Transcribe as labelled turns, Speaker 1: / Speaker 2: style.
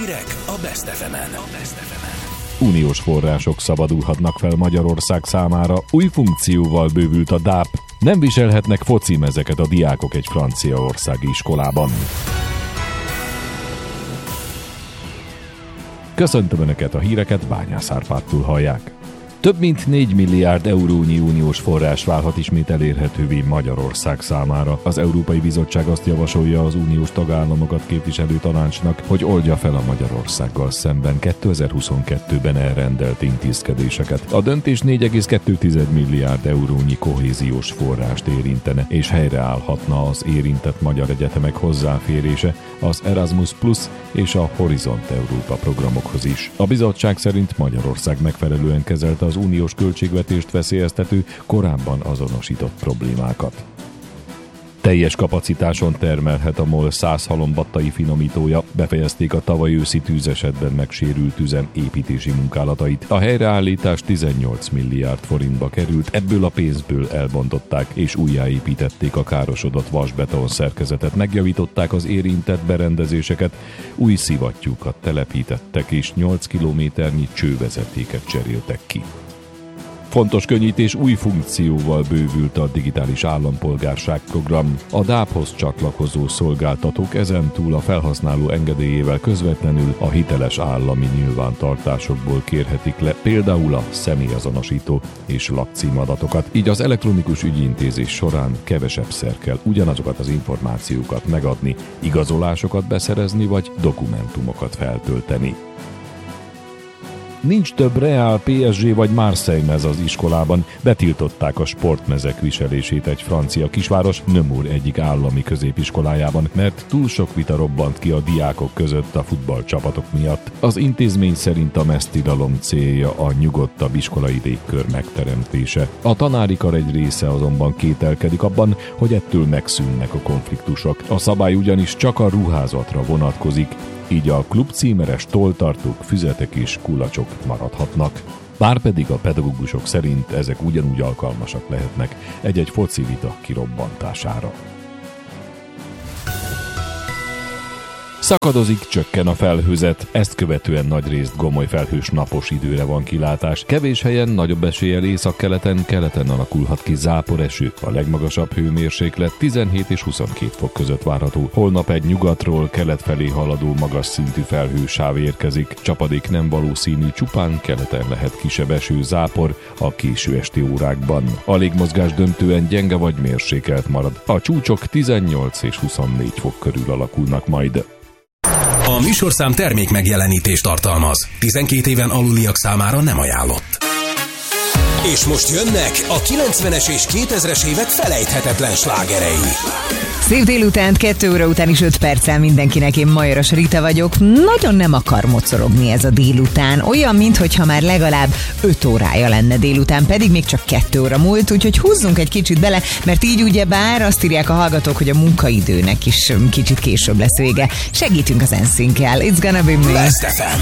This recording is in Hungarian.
Speaker 1: Hírek a Best FM-en.
Speaker 2: Uniós források szabadulhatnak fel Magyarország számára, új funkcióval bővült a DAP. Nem viselhetnek focimezeket a diákok egy franciaországi iskolában. Köszöntöm Önöket, a híreket Bányász Árpádtól hallják. Több mint 4 milliárd eurónyi uniós forrás válhat ismét elérhetővé Magyarország számára. Az Európai Bizottság azt javasolja az uniós tagállamokat képviselő tanácsnak, hogy oldja fel a Magyarországgal szemben 2022-ben elrendelt intézkedéseket. A döntés 4,2 milliárd eurónyi kohéziós forrást érintene, és helyreállhatna az érintett magyar egyetemek hozzáférése az Erasmus Plus és a Horizont Európa programokhoz is. A bizottság szerint Magyarország megfelelően kezelte az uniós költségvetést veszélyeztető, korábban azonosított problémákat. Teljes kapacitáson termelhet a MOL 100 halombattai finomítója, befejezték a tavaly őszi tűzesetben megsérült üzem építési munkálatait. A helyreállítás 18 milliárd forintba került, ebből a pénzből elbontották és újjáépítették a károsodott vasbeton szerkezetet, megjavították az érintett berendezéseket, új szivattyúkat telepítettek és 8 kilométernyi csővezetéket cseréltek ki. Fontos könnyítés, új funkcióval bővült a digitális állampolgárság program. A DAP-hoz csatlakozó szolgáltatók ezentúl a felhasználó engedélyével közvetlenül a hiteles állami nyilvántartásokból kérhetik le például a személyazonosító és lakcímadatokat. Így az elektronikus ügyintézés során kevesebbszer kell ugyanazokat az információkat megadni, igazolásokat beszerezni vagy dokumentumokat feltölteni. Nincs több Real, PSG vagy Marseille mez az iskolában. Betiltották a sportmezek viselését egy francia kisváros Nemours egyik állami középiskolájában, mert túl sok vita robbant ki a diákok között a futballcsapatok miatt. Az intézmény szerint a meztilalom célja a nyugodtabb iskolai légkör megteremtése. A tanári kar egy része azonban kételkedik abban, hogy ettől megszűnnek a konfliktusok. A szabály ugyanis csak a ruházatra vonatkozik, így a klubcímeres tolltartók, füzetek és kulacsok maradhatnak. Bárpedig a pedagógusok szerint ezek ugyanúgy alkalmasak lehetnek egy-egy foci vita kirobbantására. Szakadozik, csökken a felhőzet, ezt követően nagyrészt gomoly felhős napos időre van kilátás. Kevés helyen nagyobb eséllyel északkeleten alakulhat ki záporeső. A legmagasabb hőmérséklet 17 és 22 fok között várható. Holnap egy nyugatról kelet felé haladó magas szintű felhősáv érkezik. Csapadék nem valószínű, csupán keleten lehet kisebb eső, zápor a késő esti órákban. A légmozgás döntően gyenge vagy mérsékelt marad. A csúcsok 18 és 24 fok körül alakulnak majd.
Speaker 1: A műsorszám termék megjelenítést tartalmaz. 12 éven aluliak számára nem ajánlott. És most jönnek a 90-es és 2000-es évek felejthetetlen slágerei.
Speaker 3: Szép délutánt, 2 óra után is 5 perccel mindenkinek, én Majoros Rita vagyok. Nagyon nem akar mocorogni ez a délután. Olyan, minthogyha már legalább 5 órája lenne délután, pedig még csak 2 óra múlt, úgyhogy húzzunk egy kicsit bele, mert így ugyebár azt írják a hallgatók, hogy a munkaidőnek is kicsit később lesz vége. Segítünk az NSYNC-kel. It's gonna be me.
Speaker 1: Best FM.